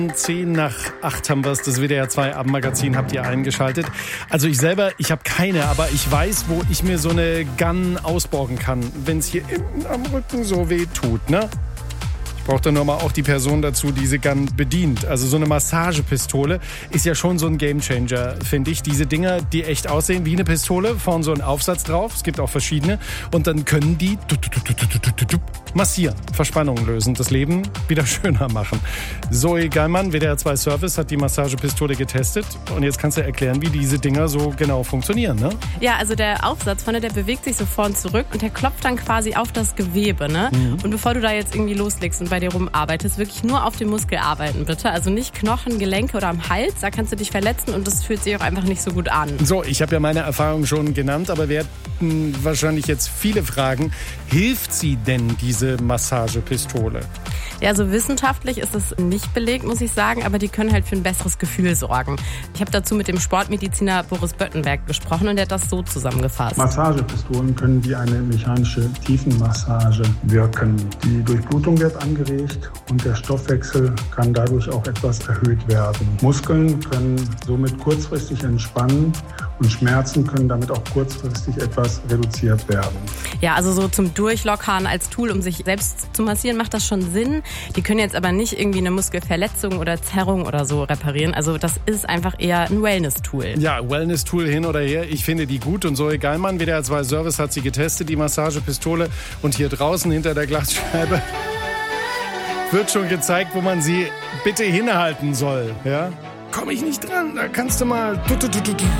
7:10 haben wir es, das WDR 2 Abendmagazin habt ihr eingeschaltet. Also ich habe keine, aber ich weiß, wo ich mir so eine Gun ausborgen kann, wenn es hier hinten am Rücken so weh tut, ne? Ich brauche dann nochmal auch die Person dazu, die diese Gun bedient. Also so eine Massagepistole ist ja schon so ein Gamechanger, finde ich. Diese Dinger, die echt aussehen wie eine Pistole, vorne so ein Aufsatz drauf. Es gibt auch verschiedene. Und dann können die massieren, Verspannungen lösen, das Leben wieder schöner machen. Zoe Geilmann, WDR 2 Service, hat die Massagepistole getestet. Und jetzt kannst du erklären, wie diese Dinger so genau funktionieren, ne? Ja, also der Aufsatz vorne, der bewegt sich so vor und zurück und der klopft dann quasi auf das Gewebe, ne? Und bevor du da jetzt irgendwie loslegst und bei dir rumarbeitest, wirklich nur auf dem Muskel arbeiten, bitte. Also nicht Knochen, Gelenke oder am Hals, da kannst du dich verletzen und das fühlt sich auch einfach nicht so gut an. So, ich habe ja meine Erfahrung schon genannt, aber wir hätten wahrscheinlich jetzt viele Fragen. Hilft sie denn, diese Massagepistole? Ja, so wissenschaftlich ist es nicht belegt, muss ich sagen, aber die können halt für ein besseres Gefühl sorgen. Ich habe dazu mit dem Sportmediziner Boris Böttenberg gesprochen und der hat das so zusammengefasst. Massagepistolen können wie eine mechanische Tiefenmassage wirken. Die Durchblutung wird angeregt und der Stoffwechsel kann dadurch auch etwas erhöht werden. Muskeln können somit kurzfristig entspannen und Schmerzen können damit auch kurzfristig etwas reduziert werden. Ja, also so zum Durchlockern als Tool, um sich selbst zu massieren, macht das schon Sinn. Die können jetzt aber nicht irgendwie eine Muskelverletzung oder Zerrung oder so reparieren. Also das ist einfach eher ein Wellness-Tool. Ja, Wellness-Tool hin oder her. Ich finde die gut. Und Zoe Geilmann, WDR 2 Service, hat sie getestet, die Massagepistole. Und hier draußen hinter der Glasscheibe wird schon gezeigt, wo man sie bitte hinhalten soll. Ja? Komm ich nicht dran, da kannst du mal...